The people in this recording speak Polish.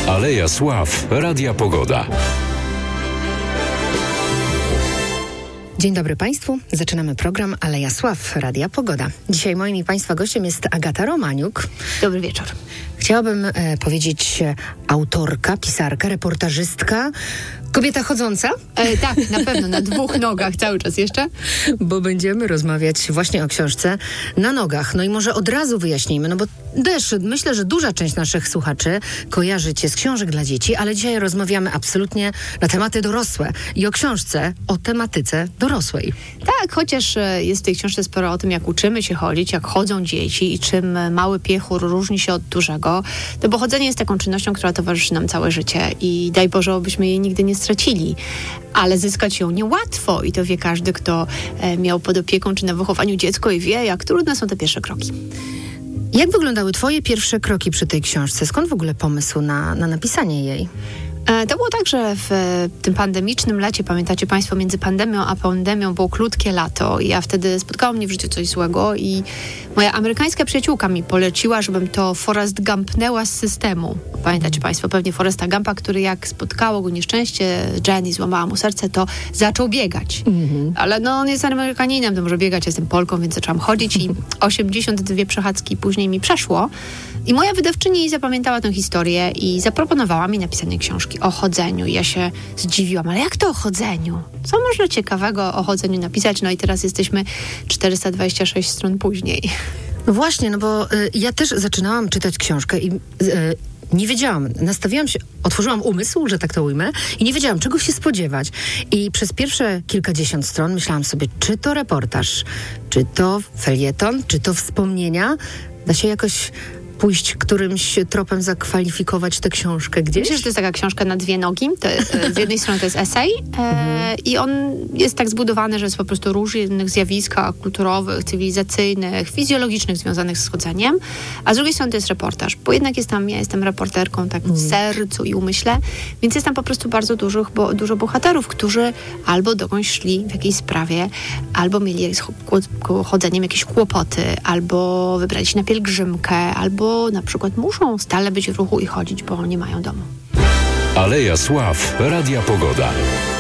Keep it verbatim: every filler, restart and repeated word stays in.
Aleja Sław, Radia Pogoda. Dzień dobry Państwu. Zaczynamy program Aleja Sław, Radia Pogoda. Dzisiaj moim i Państwa gościem jest Agata Romaniuk. Dobry wieczór. Chciałabym e, powiedzieć e, autorka, pisarka, reportażystka, kobieta chodząca. E, tak, na pewno, na dwóch nogach cały czas jeszcze. Bo będziemy rozmawiać właśnie o książce Na nogach. No i może od razu wyjaśnijmy, no bo też myślę, że duża część naszych słuchaczy kojarzy cię z książek dla dzieci, ale dzisiaj rozmawiamy absolutnie na tematy dorosłe i o książce, o tematyce dorosłej. Tak, chociaż jest w tej książce sporo o tym, jak uczymy się chodzić, jak chodzą dzieci i czym mały piechur różni się od dużego. To bo chodzenie jest taką czynnością, która towarzyszy nam całe życie i daj Boże, obyśmy jej nigdy nie stracili. Ale zyskać ją niełatwo i to wie każdy, kto miał pod opieką czy na wychowaniu dziecko i wie, jak trudne są te pierwsze kroki. Jak wyglądały twoje pierwsze kroki przy tej książce? Skąd w ogóle pomysł na, na napisanie jej? To było tak, że w tym pandemicznym lecie, pamiętacie Państwo, między pandemią a pandemią było krótkie lato i ja wtedy spotkało mnie w życiu coś złego i moja amerykańska przyjaciółka mi poleciła, żebym to Forrest Gumpnęła z systemu. Pamiętacie Państwo pewnie Forresta Gumpa, który jak spotkało go nieszczęście, Jenny złamała mu serce, to zaczął biegać. Mm-hmm. Ale no on jest Amerykaninem, to może biegać, jestem Polką, więc zaczęłam chodzić i osiemdziesiąt dwie przechadzki później mi przeszło. I moja wydawczyni zapamiętała tę historię i zaproponowała mi napisanie książki o chodzeniu. I ja się zdziwiłam, ale jak to o chodzeniu? Co można ciekawego o chodzeniu napisać? No i teraz jesteśmy czterysta dwadzieścia sześć stron później. No właśnie, no bo y, ja też zaczynałam czytać książkę i... Y, Nie wiedziałam, nastawiłam się, otworzyłam umysł, że tak to ujmę i nie wiedziałam, czego się spodziewać. I przez pierwsze kilkadziesiąt stron myślałam sobie, czy to reportaż, czy to felieton, czy to wspomnienia. Da się jakoś pójść którymś tropem zakwalifikować tę książkę gdzieś? Myślę, że to jest taka książka na dwie nogi. To, z jednej strony to jest esej e, mhm. i on jest tak zbudowany, że jest po prostu różnych zjawiskach kulturowych, cywilizacyjnych, fizjologicznych związanych z chodzeniem, a z drugiej strony to jest reportaż, bo jednak jest tam, ja jestem reporterką tak w mhm. sercu i umyśle, więc jest tam po prostu bardzo dużo, bo, dużo bohaterów, którzy albo dokądś szli w jakiejś sprawie, albo mieli z chodzeniem jakieś kłopoty, albo wybrali się na pielgrzymkę, albo na przykład muszą stale być w ruchu i chodzić, bo nie mają domu. Aleja Sław, Radia Pogoda.